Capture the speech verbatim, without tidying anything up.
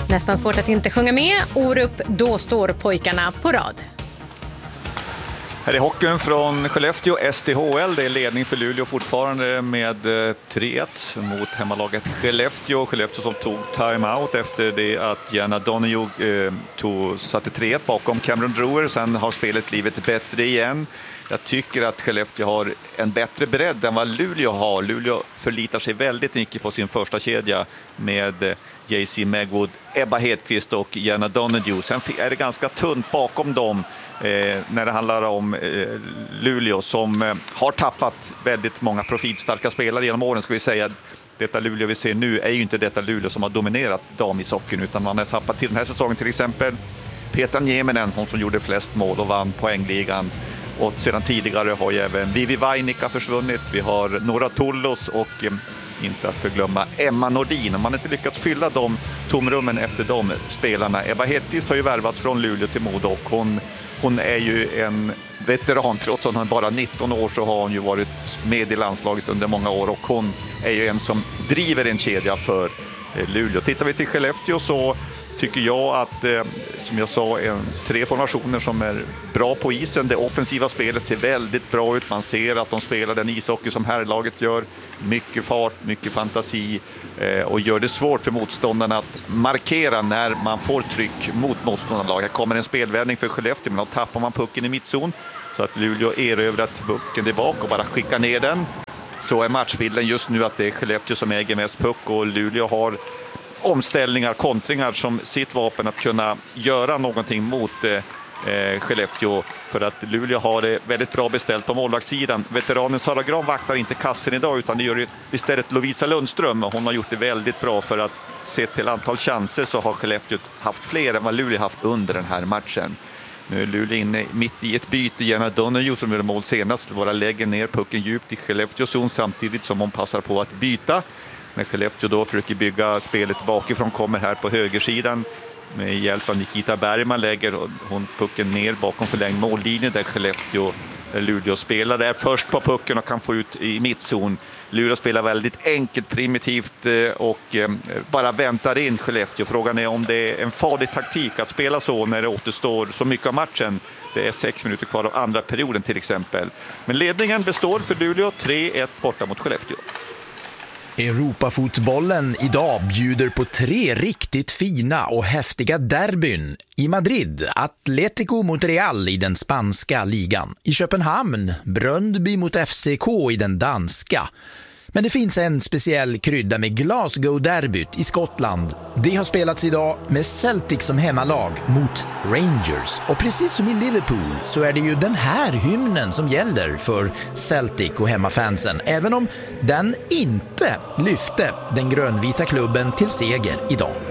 Nästan svårt att inte sjunga med. Orup, då står pojkarna på rad. Här är hockeyn från Skellefteå, S D H L. Det är ledning för Luleå fortfarande med tre ett mot hemmalaget Skellefteå. Skellefteå som tog timeout efter det att Jana Donahue eh, tog, satte tre ett bakom Cameron Drewer. Sen har spelet blivit bättre igen. Jag tycker att Skellefteå har en bättre bredd än vad Luleå har. Luleå förlitar sig väldigt mycket på sin första kedja med J C Megwood, Ebba Hedqvist och Jana Donahue. Sen är det ganska tunt bakom dem eh, när det handlar om eh, Luleå som eh, har tappat väldigt många profitstarka spelare genom åren, ska vi säga. Detta Luleå vi ser nu är ju inte detta Luleå som har dominerat damishockeyn, utan man har tappat till den här säsongen till exempel Petra Nieminen, hon som gjorde flest mål och vann poängligan. Och sedan tidigare har ju även Vivi Vainika försvunnit. Vi har Nora Tullos och eh, inte att förglömma Emma Nordin. Man har inte lyckats fylla de tomrummen efter de spelarna. Ebba Hedqvist har ju värvats från Luleå till Modo och hon, hon är ju en veteran. Trots att hon är bara nitton år så har hon ju varit med i landslaget under många år. Och hon är ju en som driver en kedja för eh, Luleå. Tittar vi till Skellefteå så tycker jag att, eh, som jag sa, en, tre formationer som är bra på isen. Det offensiva spelet ser väldigt bra ut. Man ser att de spelar den ishockey som herrlaget gör. Mycket fart, mycket fantasi eh, och gör det svårt för motståndarna att markera när man får tryck mot motståndarlaget. Här kommer en spelvändning för Skellefteå, men då tappar man pucken i mittzon så att Luleå erövrat pucken tillbaka och bara skickar ner den. Så är matchbilden just nu att det är Skellefteå som äger mest puck och Luleå har omställningar, kontringar som sitt vapen att kunna göra någonting mot eh, Skellefteå, för att Luleå har det väldigt bra beställt på målvaktssidan. Veteranen Sara Gran vaktar inte kassen idag, utan det gör istället Lovisa Lundström, och hon har gjort det väldigt bra. För att se till antal chanser så har Skellefteå haft fler än vad Luleå haft under den här matchen. Nu är Luleå inne mitt i ett byte. Jana Donahue som gjorde mål senast bara lägger ner pucken djupt i Skellefteå zon samtidigt som hon passar på att byta. När Skellefteå då försöker bygga spelet bakifrån, kommer här på högersidan med hjälp av Nikita Bergman, lägger hon pucken ner bakom förlängd mållinje där Skellefteå, Luleå spelar där först på pucken och kan få ut i mittzon. Luleå spelar väldigt enkelt, primitivt och bara väntar in Skellefteå. Frågan är om det är en farlig taktik att spela så när det återstår så mycket av matchen. Det är sex minuter kvar av andra perioden till exempel. Men ledningen består för Luleå, tre ett borta mot Skellefteå. Europafotbollen idag bjuder på tre riktigt fina och häftiga derbyn. I Madrid, Atletico mot Real i den spanska ligan. I Köpenhamn, Brøndby mot F C K i den danska. Men det finns en speciell krydda med Glasgow-derbyt i Skottland. Det har spelats idag med Celtic som hemmalag mot Rangers. Och precis som i Liverpool så är det ju den här hymnen som gäller för Celtic och hemmafansen. Även om den inte lyfte den grönvita klubben till seger idag.